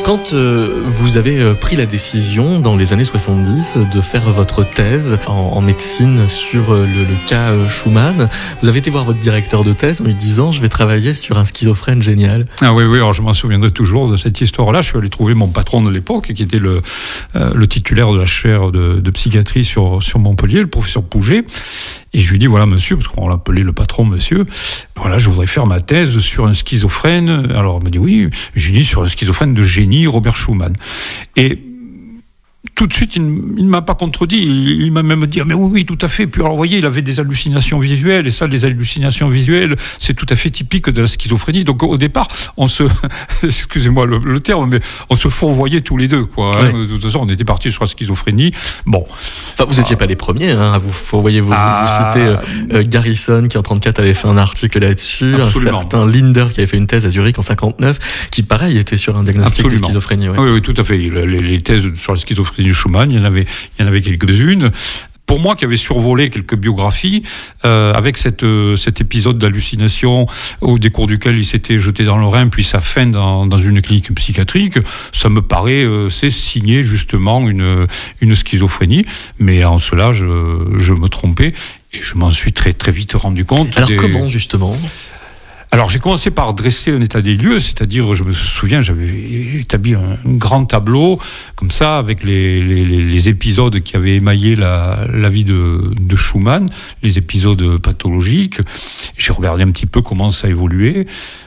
Quand vous avez pris la décision, dans les années 70, de faire votre thèse en médecine sur le cas Schumann, vous avez été voir votre directeur de thèse en lui disant « Je vais travailler sur un schizophrène génial ». Ah oui, alors je m'en souviendrai toujours de cette histoire-là. Je suis allé trouver mon patron de l'époque, qui était le titulaire de la chaire de psychiatrie sur Montpellier, le professeur Pouget. Et je lui dis, voilà, monsieur, parce qu'on l'appelait le patron, monsieur, voilà, je voudrais faire ma thèse sur un schizophrène. Alors, il me dit, oui, je lui dis, sur un schizophrène de génie, Robert Schumann. Et tout de suite, il ne m'a pas contredit. Il m'a même dit, mais oui, tout à fait. Puis alors, vous voyez, il avait des hallucinations visuelles. Et ça, les hallucinations visuelles, c'est tout à fait typique de la schizophrénie. Donc, au départ, excusez-moi le terme, mais on se fourvoyait tous les deux, quoi. Ouais. De toute façon, on était partis sur la schizophrénie. Bon. Enfin, vous n'étiez pas les premiers, à vous fourvoyer. Vous citez Garrison, qui en 34 avait fait un article là-dessus. Absolument. Un certain Linder, qui avait fait une thèse à Zurich en 59, qui, pareil, était sur un diagnostic de schizophrénie. Ouais. Oui, tout à fait. Les thèses sur la schizophrénie de Schumann, il y en avait quelques-unes. Pour moi, qui avait survolé quelques biographies, avec cet épisode d'hallucination au décours duquel il s'était jeté dans le Rhin, puis sa fin dans une clinique psychiatrique, ça me paraît c'est signer justement une schizophrénie. Mais en cela, je me trompais et je m'en suis très très vite rendu compte. Alors comment justement ? Alors j'ai commencé par dresser un état des lieux, c'est-à-dire je me souviens, j'avais établi un grand tableau comme ça avec les épisodes qui avaient émaillé la vie de Schumann, les épisodes pathologiques. J'ai regardé un petit peu comment ça évoluait.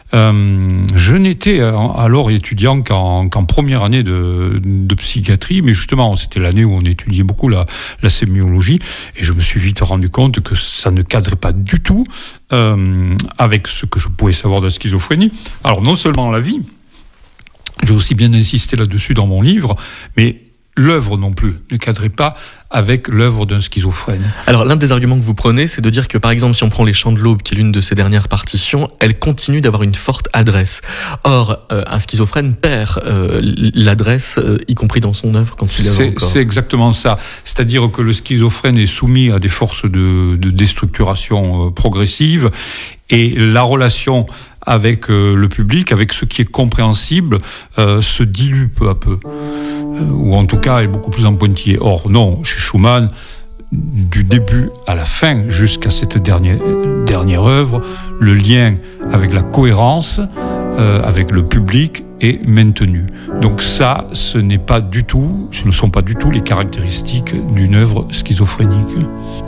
Je n'étais alors étudiant qu'en première année de psychiatrie, mais justement c'était l'année où on étudiait beaucoup la sémiologie, et je me suis vite rendu compte que ça ne cadrait pas du tout avec ce que je pouvais savoir de la schizophrénie. Alors non seulement la vie, j'ai aussi bien insisté là-dessus dans mon livre, mais l'œuvre non plus ne cadrait pas avec l'œuvre d'un schizophrène. Alors l'un des arguments que vous prenez, c'est de dire que par exemple si on prend Les Chants de l'Aube, qui est l'une de ses dernières partitions, elle continue d'avoir une forte adresse. Or, un schizophrène perd l'adresse, y compris dans son œuvre quand il est encore. C'est exactement ça. C'est-à-dire que le schizophrène est soumis à des forces de déstructuration progressive, et la relation avec le public, avec ce qui est compréhensible, se dilue peu à peu. Ou en tout cas est beaucoup plus en pointillé. Or non, chez Schumann, du début à la fin, jusqu'à cette dernière œuvre, le lien avec la cohérence, avec le public est maintenu. Donc ça, ce ne sont pas du tout les caractéristiques d'une œuvre schizophrénique.